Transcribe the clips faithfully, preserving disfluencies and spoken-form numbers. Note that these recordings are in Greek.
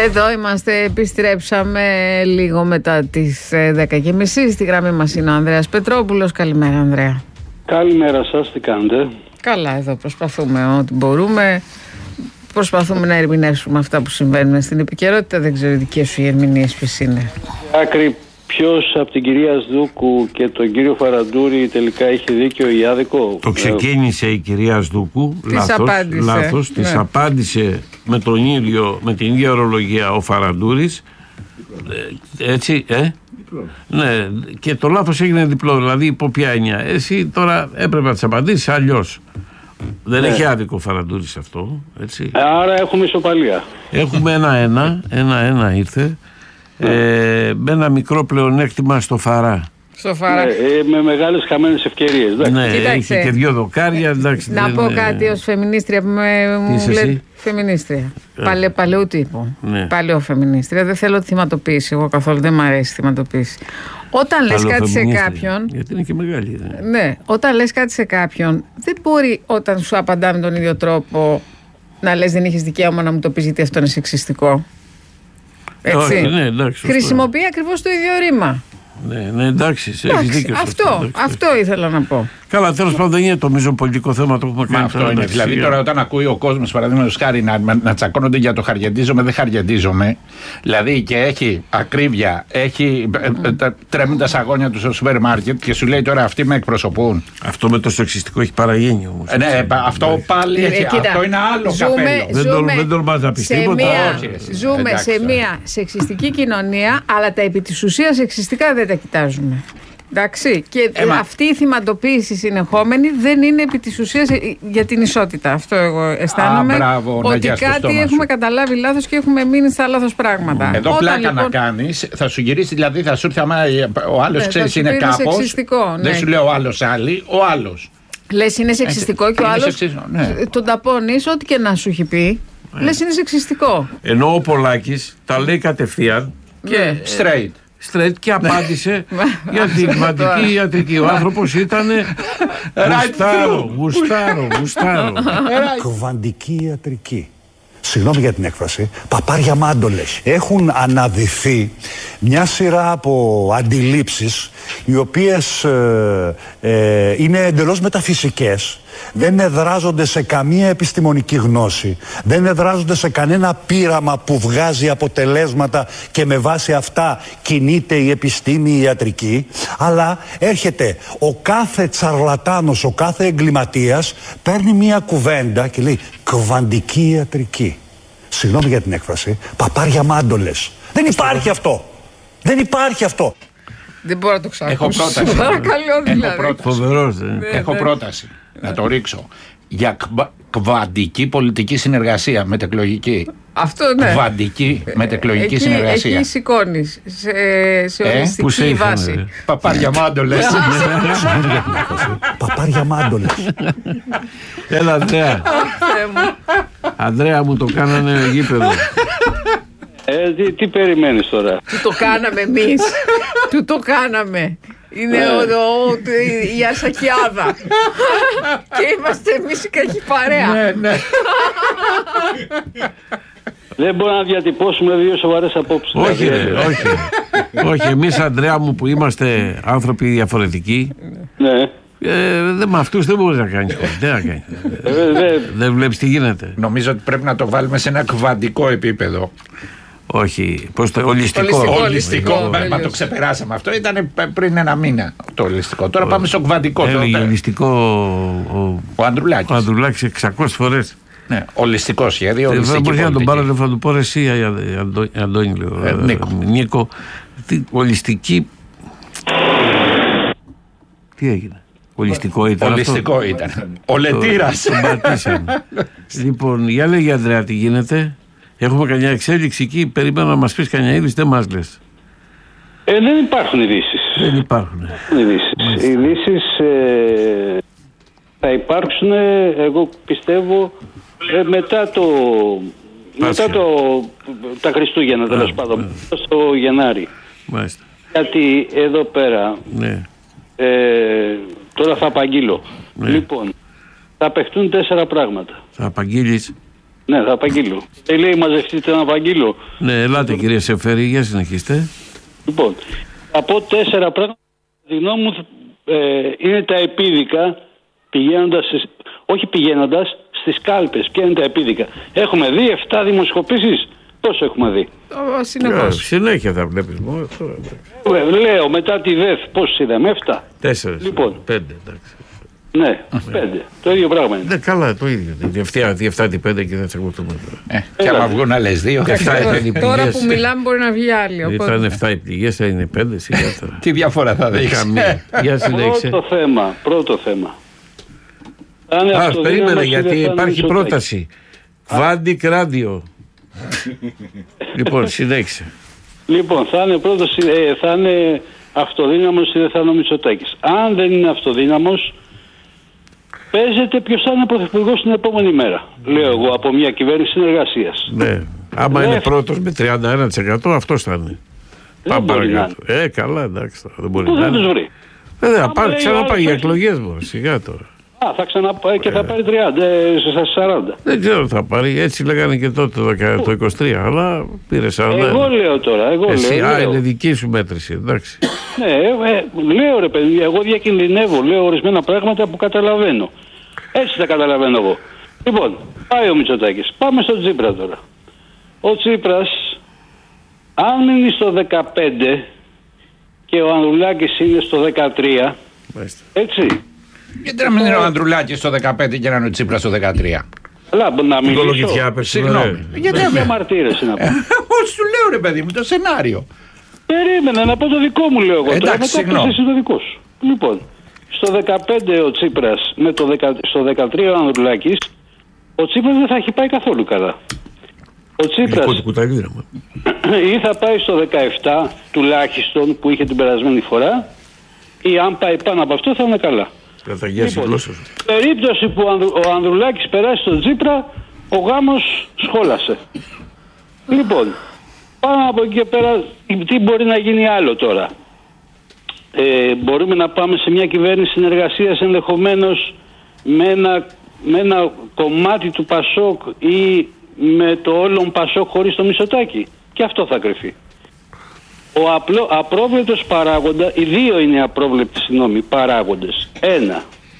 Εδώ είμαστε, επιστρέψαμε λίγο μετά τις δέκα και μισή. Στη γραμμή μας είναι ο Ανδρέας Πετρόπουλος. Καλημέρα, Ανδρέα. Καλημέρα σας, τι κάνετε? Καλά, εδώ προσπαθούμε ό,τι μπορούμε. Προσπαθούμε να ερμηνεύσουμε αυτά που συμβαίνουν στην επικαιρότητα. Δεν ξέρω οι δικές σου οι ερμηνείες ποιες είναι. Άκρη, ποιος από την κυρία Σδούκου και τον κύριο Φαραντούρη τελικά είχε δίκιο ή άδικο? Το ξεκίνησε η κυρία Σδούκου, Της λάθος, απάντησε. λάθος, Ναι. της απάντησε με, τον ίδιο, με την ίδια ορολογία ο Φαραντούρης, ε, έτσι, ε? Ναι, και το λάθος έγινε διπλό, δηλαδή υπό ποια έννοια? Εσύ τώρα έπρεπε να της απαντήσεις αλλιώς. Δεν Ναι. έχει άδικο ο Φαραντούρης αυτό, έτσι. Άρα έχουμε ισοπαλία. Έχουμε ένα-ένα, ένα-ένα ήρθε, ε, με ένα μικρό πλεονέκτημα στο Φαρά. Στο Φαρά. Ναι, ε, με μεγάλες χαμένες ευκαιρίες. εντάξει. Ναι, Κοίταξε. έχει και δύο δοκάρια, εντάξει. Να δεν πω είναι- κάτι ως φεμινίστρια που με, μου είσαι λέει. εσύ? Φεμινίστρια. Παλαι, παλαιού τύπου. Ναι. Παλαιό φεμινίστρια. Δεν θέλω τη θυματοποίηση. Εγώ καθόλου δεν μου αρέσει η θυματοποίηση. Όταν λες κάτι σε Παλαιοφεμινίστρια. κάποιον. Γιατί είναι και μεγάλη. Ναι. Ναι, όταν λες κάτι σε κάποιον, δεν μπορεί όταν σου απαντά με τον ίδιο τρόπο να λες δεν είχες δικαίωμα να μου το πεις γιατί αυτό είναι σεξιστικό. Έτσι. Όχι, ναι, εντάξει, σωστό. Χρησιμοποιεί ακριβώς το ίδιο ρήμα. Ναι, ναι, εντάξει, έχεις Εντάξει, δίκιο σε αυτό, εντάξει, αυτό ήθελα να πω. Καλά, τέλος πάντων δεν είναι το μείζον-πολιτικό θέμα, το έχουμε Μα κάνει. αυτό τώρα, είναι. εντάξει, Δηλαδή, σιγά. τώρα όταν ακούει ο κόσμος, παραδείγματος χάρη, να, να τσακώνονται για το χαριεντίζομαι, δεν χαριεντίζομαι. Δηλαδή και έχει ακρίβεια, έχει ε, ε, τα τρέμουν τα αγώνια του στο σούπερ μάρκετ και σου λέει τώρα αυτοί με εκπροσωπούν. Αυτό με το σεξιστικό έχει παραγίνει όμως. Ε, ναι, πα- αυτό πάλι Ε, έχει. κοίτα, αυτό είναι άλλο ζούμε- καπέλο. Δεν τολ- ζούμε δεν τολμάς να πεις σε τίποτα. μία- Όχι, εσύ. Ζούμε Εντάξει, σε τώρα. μια σεξιστική κοινωνία, αλλά τα επί της ουσίας σεξιστικά δεν τα κοιτάζουμε. Εντάξει. Και Ε, μα- αυτή η θυματοποίηση συνεχόμενη δεν είναι επί της ουσίας ε, για την ισότητα. Αυτό εγώ αισθάνομαι. Α, μπράβο, να ότι γιας το κάτι στόμα έχουμε σου. καταλάβει λάθος και έχουμε μείνει στα λάθος πράγματα. Εδώ Όταν, πλάκα λοιπόν, να κάνει, θα σου γυρίσει, δηλαδή θα σου έρθει άμα ο άλλο Ναι, θα ξέρει σου είναι πει είναι κάπω. σεξιστικό, ναι. Δεν σου λέει ο άλλο άλλη, ο άλλο. λες είναι σεξιστικό και ο Είναι άλλος σεξιστικό, ναι. ε, τον ταπώνεις ό,τι και να σου έχει πει. Λες είναι σεξιστικό. Ενώ ο Πολάκης τα λέει κατευθείαν και Ναι. Straight. straight και απάντησε για την κβαντική ιατρική. Ο άνθρωπος ήταν γουστάρο, γουστάρο, γουστάρο. Κβαντική ιατρική. Συγγνώμη για την έκφραση, παπάρια μάντολες. Έχουν αναδυθεί μια σειρά από αντιλήψεις οι οποίες ε, ε, είναι εντελώς μεταφυσικές, δεν εδράζονται σε καμία επιστημονική γνώση, δεν εδράζονται σε κανένα πείραμα που βγάζει αποτελέσματα και με βάση αυτά κινείται η επιστήμη η ιατρική, αλλά έρχεται ο κάθε τσαρλατάνος, ο κάθε εγκληματίας παίρνει μια κουβέντα και λέει κβαντική ιατρική. Συγγνώμη για την έκφραση, παπάρια μάντολες. Δεν υπάρχει αυτό. Δεν υπάρχει αυτό. Δεν μπορώ να το ξακούσω. Έχω πρόταση. Παρακαλώ δηλαδή. Έχω πρόταση. Φοβερός, δεν είναι. Έχω πρόταση. Να το ρίξω. Για κβα- κβαντική πολιτική συνεργασία μετεκλογική. Αυτό ναι. Κβαντική μετεκλογική Εκεί, συνεργασία. εκεί σηκώνεις σε, σε Ε, οριστική Πού σε είχαν, βάση. ρε. Παπάρια μάντολες. Συγγνώμη για την έκφραση, παπάρια μάντολες. Έλα, Ανδρέα. Θεέ μου. Ανδρέα μου το κάνανε γήπεδο. Ε, τι, τι περιμένεις τώρα? Του το κάναμε εμείς. Του το κάναμε. Είναι ο, ο, ο- η Αρσακιάδα. Και είμαστε εμείς η κακή παρέα. Ναι, ναι. Δεν μπορούμε να διατυπώσουμε δύο σοβαρές απόψεις. Όχι, δηλαδή, ρε, όχι. Όχι, εμείς, Ανδρέα μου, που είμαστε άνθρωποι διαφορετικοί, Ναι. ε, δεν, με αυτούς δεν μπορείς να κάνεις χωρίς. Δεν να κάνεις. Ε, δε- Δεν βλέπεις τι γίνεται. Νομίζω ότι πρέπει να το βάλουμε σε ένα κβαντικό επίπεδο. Όχι, πώς το, ολιστικό. Ολιστικό. Ολιστικό. Μα- Μα τέλειος. το ξεπεράσαμε. Αυτό ήταν πριν ένα μήνα το ολιστικό. Τώρα πάμε στο κβαντικό. Έλεγε Το- ολιστικό ο, Ο Ανδρουλάκης. ο Ανδρουλάκης εξακόσιες φορές. Ναι, ολιστικό σχέδιο. Ε, Ολιστική Μπορεί να τον πολιτική. πάρω, θα του πω ρε εσύ, Α- Α- Αντώ- Αντώνη, λέω. Ε, Νίκο. Νίκο. Τι, ολιστική. Τι έγινε. Ολιστικό ήταν. Ολιστικό αυτό. ήταν. Ο Λετήρας. Τον πατήσαμε. Λοιπόν, για λέγε Ανδρέα τι γίνεται. Έχουμε καμιά εξέλιξη εκεί. Περίμενα να μας πεις καμιά είδηση, δεν μας λες. ε, δεν υπάρχουν ειδήσεις. Δεν υπάρχουν. Ειδήσεις. Οι ειδήσεις ε, θα υπάρξουν, εγώ πιστεύω, ε, μετά το... Πάσχα. Μετά το, τα Χριστούγεννα, τέλος πάντων, στο Γενάρη. Μάλιστα. Γιατί εδώ πέρα, Ναι. ε, τώρα θα απαγγείλω. Ναι. Λοιπόν, θα παιχτούν τέσσερα πράγματα. Θα απαγγείλεις. Ναι, θα απαγγείλω. Ε, λέει μαζευτείτε να απαγγείλω. Ναι, ελάτε κύριε Σεφέρη, για συνεχίστε. Λοιπόν, θα πω τέσσερα πράγματα. Τη γνώμη μου ε, είναι τα επίδικα πηγαίνοντας, όχι πηγαίνοντας στις κάλπες. Ποια είναι τα επίδικα? Έχουμε δει εφτά δημοσκοπήσεις. Πόσο έχουμε δει? Συνεχώς. Συνέχεια θα βλέπεις. Ε, λέω μετά τη ΔΕΘ πόσους είδαμε? εφτά. Τέσσερα. Λοιπόν. Πέντε, εντάξει. Ναι, πέντε. Το ίδιο πράγμα είναι. Ναι, καλά, το ίδιο. Τη εφτά τη πέντε και δεν τσακωθούμε τώρα. Ε, και άμα βγουν άλλες δύο. Τώρα που μιλάμε μπορεί να βγει άλλη. Θα είναι εφτά οι πληγές, θα είναι πέντε σιγά τώρα. Τι διαφορά θα δείξει? Καμία. Για συνέχισε. Πρώτο θέμα. Πρώτο θέμα. Α, περίμενε γιατί υπάρχει πρόταση. Βάντικ ράδιο. Λοιπόν, συνέχισε. Λοιπόν, θα είναι πρώτος, ε, θα είναι αυτοδύναμος ή δεν θα είναι ο Μητσοτάκης. Αν δεν είναι αυτοδύναμος, παίζεται ποιος θα είναι πρωθυπουργός την επόμενη μέρα. Λέω εγώ, από μια κυβέρνηση συνεργασίας. Ναι. Άμα είναι πρώτος με τριάντα ένα τοις εκατό, αυτός θα είναι. Πάμε παρακάτω. Ε, καλά, εντάξει. Δεν μπορεί να είναι. Βέβαια, ξαναπάει για εκλογές μου, σιγά τώρα. Α, θα ξαναπάει και θα πάρει τριάντα, στα σαράντα. Δεν ξέρω θα πάρει, έτσι λέγανε και τότε το είκοσι τρία, αλλά πήρε σαράντα. Εγώ λέω τώρα, εγώ Εσύ, λέω. Α, είναι δική σου μέτρηση, εντάξει. Ναι, ε, λέω ρε παιδί, εγώ διακινδυνεύω, λέω ορισμένα πράγματα που καταλαβαίνω. Έτσι τα καταλαβαίνω εγώ. Λοιπόν, πάει ο Μητσοτάκης. Πάμε στο Τσίπρα τώρα. Ο Τσίπρας, αν μείνει στο δεκαπέντε και ο Ανδρουλάκης είναι στο δεκατρία, Μάλιστα. έτσι. Γιατί να μην είναι ο Ανδρουλάκης στο δεκαπέντε και να είναι ο Τσίπρας στο δεκατρία? Αλλά να μιλήσω. Συγγνώμη. Γιατί δεν αμαρτύρεσαι να πω. Όχι, σου λέω ρε παιδί μου, το σενάριο. Περίμενα να πω το δικό μου, λέω εγώ. Εντάξει, συγγνώμη. Το δικό σου. Λοιπόν, στο δεκαπέντε ο Τσίπρας, με το δεκα, στο δεκατρία ο Ανδρουλάκης, ο Τσίπρας δεν θα έχει πάει καθόλου καλά. Ο Τσίπρας ή θα πάει στο δεκαεπτά τουλάχιστον που είχε την περασμένη φορά, ή αν πάει πάνω από αυτό θα είναι καλά. Λοιπόν, περίπτωση που ο Ανδρουλάκης περάσει στον Τσίπρα, ο γάμος σχόλασε. Λοιπόν, πάνω από εκεί και πέρα, τι μπορεί να γίνει άλλο τώρα? Ε, μπορούμε να πάμε σε μια κυβέρνηση συνεργασίας ενδεχομένως με ένα, με ένα κομμάτι του Πασόκ ή με το όλον Πασόκ χωρίς το Μητσοτάκη. Και αυτό θα κρυφεί. Ο απλό, απρόβλεπτος παράγοντα, οι δύο είναι απρόβλεπτοι συγγνώμη, παράγοντες. Ένα,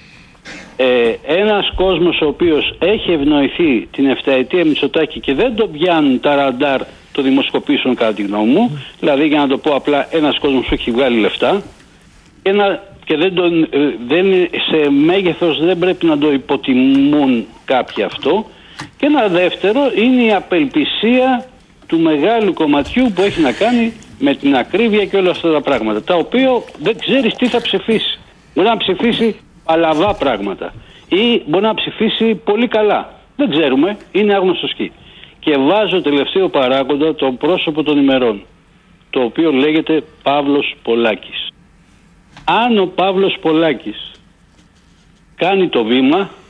ε, ένας κόσμος ο οποίος έχει ευνοηθεί την εφταετία Μητσοτάκη και δεν το πιάνουν τα ραντάρ των δημοσκοπήσεων κατά τη γνώμη μου, δηλαδή για να το πω απλά, ένας κόσμος που έχει βγάλει λεφτά και, ένα, και δεν τον, δεν, σε μέγεθος δεν πρέπει να το υποτιμούν κάποιοι αυτό. Και ένα δεύτερο είναι η απελπισία του μεγάλου κομματιού που έχει να κάνει με την ακρίβεια και όλα αυτά τα πράγματα, τα οποία δεν ξέρεις τι θα ψηφίσει. Μπορεί να ψηφίσει παλαβά πράγματα ή μπορεί να ψηφίσει πολύ καλά. Δεν ξέρουμε, είναι άγνωστο σκι. Και βάζω τελευταίο παράγοντα το πρόσωπο των ημερών, το οποίο λέγεται Παύλος Πολάκης. Αν ο Παύλος Πολάκης κάνει το βήμα,